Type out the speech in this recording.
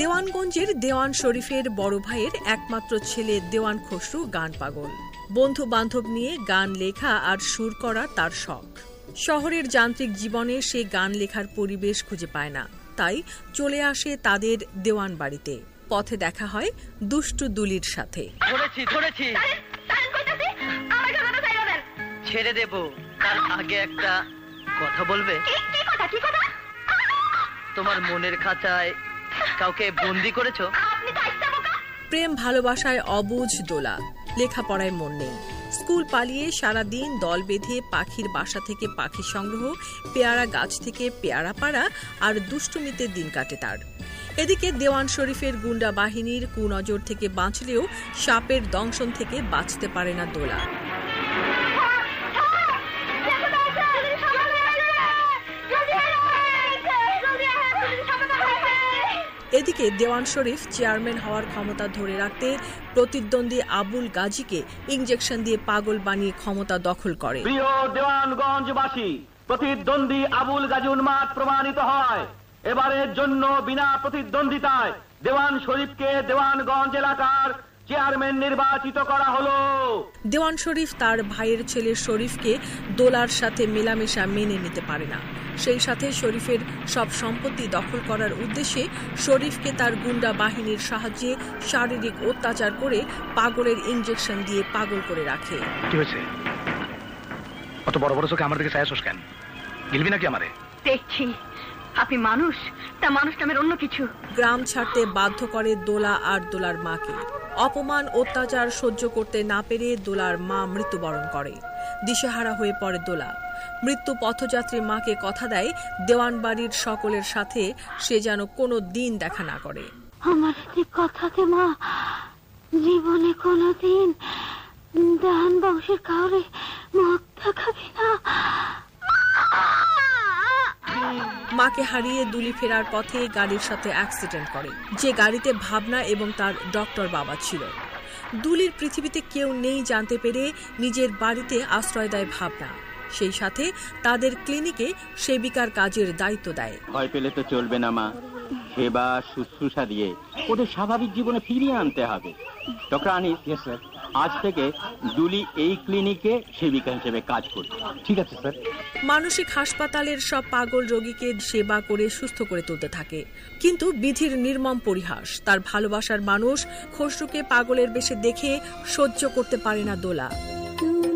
দেওয়ানগঞ্জের দেওয়ান শরীফের বড় ভাইয়ের একমাত্র ছেলে দেওয়ান খসরু গান পাগল। বন্ধু বান্ধব নিয়ে গান লেখা আর সুর করা তার শখ। শহরের যান্ত্রিক জীবনে সে গান লেখার পরিবেশ খুঁজে পায় না, তাই চলে আসে তাদের দেওয়ান বাড়িতে। পথে দেখা হয় দুষ্টু দুলির সাথে। ছেড়ে দেব, তার আগে একটা কথা বলবে? তোমার মনের খাঁচায় কাউকে বন্দি করেছো? প্রেম ভালোবাসায় অবুঝ দোলা, লেখাপড়ায় মন নেই। স্কুল পালিয়ে সারাদিন দল বেঁধে পাখির বাসা থেকে পাখি সংগ্রহ, পেয়ারা গাছ থেকে পেয়ারা পাড়া আর দুষ্টুমিতে দিন কাটে তার। এদিকে দেওয়ান শরীফের গুন্ডা বাহিনীর কুনজর থেকে বাঁচলেও সাপের দংশন থেকে বাঁচতে পারে না দোলা। এদিকে দেওয়ান শরীফ চেয়ারম্যান হওয়ার ক্ষমতা ধরে রাখতে প্রতিদ্বন্দ্বী আবুল গাজীকে ইনজেকশন দিয়ে পাগল বানিয়ে ক্ষমতা দখল করে। প্রিয় দেওয়ানগঞ্জবাসী, প্রতিদ্বন্দ্বী আবুল গাজী উন্মাদ প্রমাণিত হয়। এবারের জন্য বিনা প্রতিদ্বন্দ্বিতায় দেওয়ান শরীফকে দেওয়ানগঞ্জ এলাকার চেয়ারম্যান নির্বাচিত করা হলো। দেওয়ান শরীফ তার ভাইয়ের ছেলে শরীফকে দোলার সাথে মেলামেশা মেনে নিতে পারে না। সেই সাথে শরীফের সব সম্পত্তি দখল করার উদ্দেশ্যে শরীফকে তার গুন্ডা বাহিনীর সাহায্যে শারীরিক অত্যাচার করে পাগলের ইনজেকশন দিয়ে পাগল করে রাখে। কি হয়েছে? অত বড় বড় চোখে আমার দিকে চাইছস কেন? গিলবি নাকি আমারে? দেখছি আপনি মানুষ, তা মানুষ নামের অন্য কিছু। গ্রাম ছাড়তে বাধ্য করে দোলা আর দোলার মাকে। অপমান অত্যাচার সহ্য করতে না পেরে দোলার মা মৃত্যুবরণ করে। দিশেহারা হয়ে পড়ে দোলা। মৃত্যু পথযাত্রী মাকে কথা দেয় দেওয়ান বাড়ির সকলের সাথে সে যেন কোনো দিন দেখা না করে। আমার কথাকে মা, জীবনে কোনোদিন দেওয়ান বংশের কাউরে মুখ দেখাবি না। মাকে হারিয়ে দুলি ফেরার পথে গাড়ির সাথে অ্যাক্সিডেন্ট করে, যে গাড়িতে ভাবনা এবং তার ডক্টর বাবা ছিল। দুলির পৃথিবীতে কেউ নেই জানতে পেরে নিজের বাড়িতে আশ্রয় দেয় ভাবনা। সেই সাথে তাদের ক্লিনিকে সেবিকার কাজের দায়িত্ব দেয়। ভয় পেলে তো চলবে না মা, সেবা শুশ্রূষা দিয়ে ওদের স্বাভাবিক জীবনে ফিরিয়ে আনতে হবে। ডক্টর আনিস, আজ থেকে দুলি এই ক্লিনিকে সেবিকা হিসেবে কাজ করবে। ঠিক আছে স্যার। মানসিক হাসপাতালের সব পাগল রোগীকে সেবা করে সুস্থ করে তুলতে থাকে। কিন্তু বিধির নির্মম পরিহাস, তার ভালোবাসার মানুষ খসরুকে পাগলের বেশে দেখে সহ্য করতে পারে না দোলা।